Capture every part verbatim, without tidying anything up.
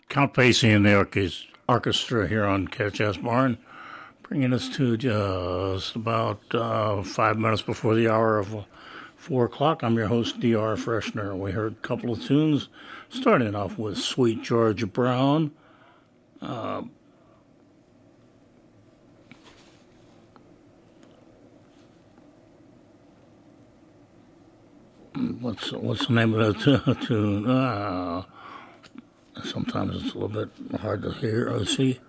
Count Basie and the orchestra here on Cat Jazz Barn, bringing us to just about uh, five minutes before the hour of uh, four o'clock. I'm your host, D R Freshner. We heard a couple of tunes, starting off with Sweet Georgia Brown. Uh, what's what's the name of that tune? Uh, sometimes it's a little bit hard to hear or see.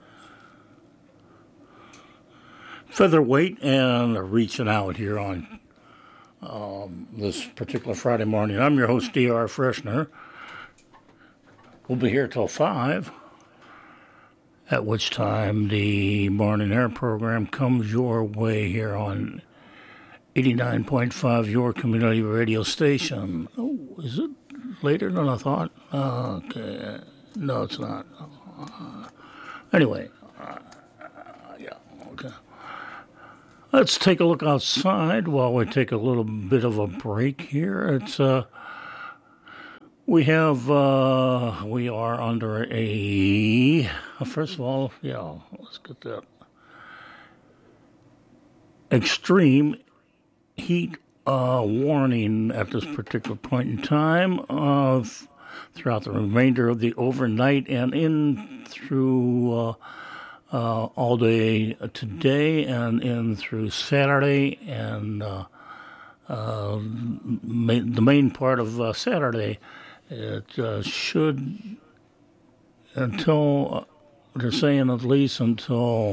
Featherweight and Reaching Out here on um, this particular Friday morning. I'm your host, D R Freshner. We'll be here till five, at which time the Morning Air program comes your way here on eighty-nine point five, your community radio station. Oh, is it later than I thought? Uh, okay. No, it's not. Uh, anyway, uh, yeah, okay. Let's take a look outside while we take a little bit of a break here. It's uh, we have uh, we are under a. First of all, yeah, let's get that extreme heat uh, warning at this particular point in time. Uh, throughout the remainder of the overnight and in through. Uh, Uh, all day today and in through Saturday, and uh, uh, ma- the main part of uh, Saturday, it uh, should, until, uh, they're saying at least until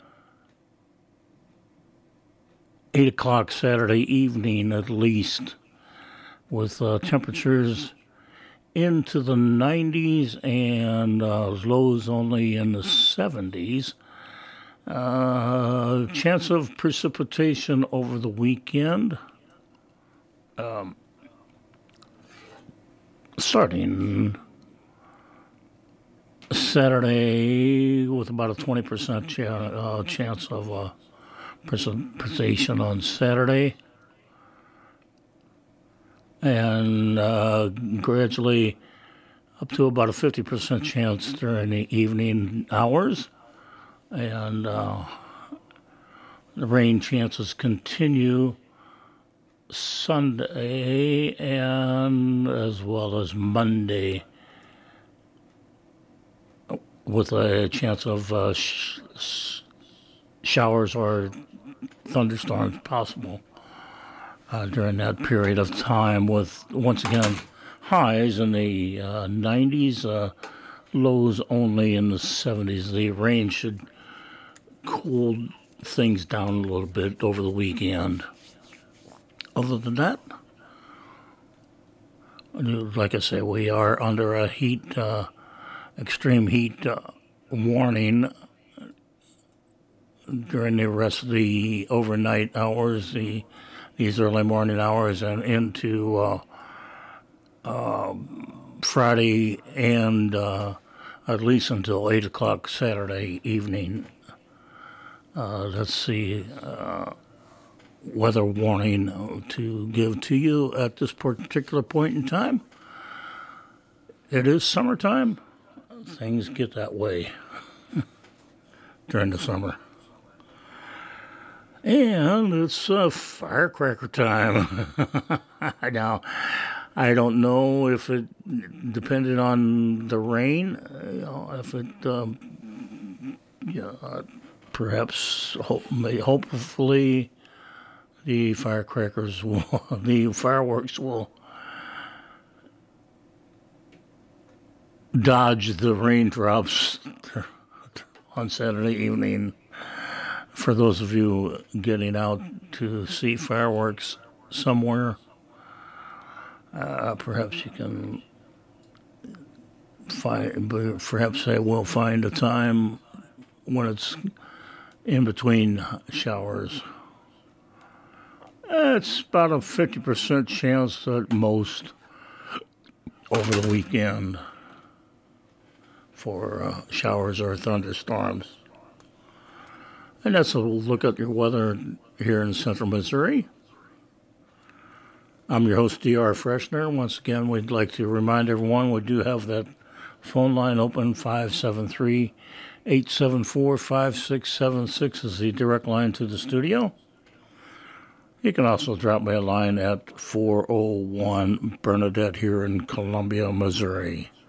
eight o'clock Saturday evening at least, with uh, temperatures into the nineties and uh, lows only in the seventies. Uh, chance of precipitation over the weekend. Um, starting Saturday with about a twenty percent ch- uh, chance of uh, precipitation on Saturday. And uh, gradually up to about a fifty percent chance during the evening hours. And uh, the rain chances continue Sunday and as well as Monday, with a chance of uh, sh- sh- showers or thunderstorms possible. Uh, during that period of time, with, once again, highs in the uh, nineties, uh, lows only in the seventies. The rain should cool things down a little bit over the weekend. Other than that, like I say, we are under a heat, uh, extreme heat uh, warning during the rest of the overnight hours, the these early morning hours, and into uh, uh, Friday and uh, at least until eight o'clock Saturday evening. Uh, that's the uh, weather warning to give to you at this particular point in time. It is summertime. Things get that way during the summer. And it's uh, firecracker time. Now, I don't know if it depended on the rain, you know, if it, um, yeah, uh, perhaps, hope, may, hopefully, the firecrackers will, the fireworks will dodge the raindrops on Saturday evening. For those of you getting out to see fireworks somewhere, uh, perhaps you can find, perhaps I will find a time when it's in between showers. It's about a fifty percent chance at most over the weekend for uh, showers or thunderstorms. And that's a look at your weather here in central Missouri. I'm your host, D R Freshner. Once again, we'd like to remind everyone we do have that Phone line open five seven three, eight seven four, five six seven six is the direct line to the studio. You can also drop me a line at four oh one Bernadette here in Columbia, Missouri.